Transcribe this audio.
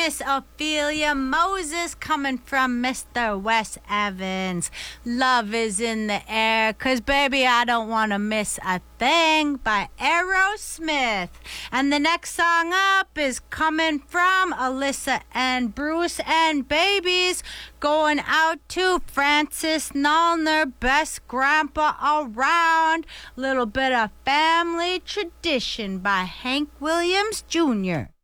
Miss Ophelia Moses coming from Mr. Wes Evans. Love is in the air, 'cause baby, I don't want to miss a thing by Aerosmith. And the next song up is coming from Alyssa and Bruce and babies, going out to Francis Nallner, best grandpa around. Little bit of family tradition by Hank Williams Jr.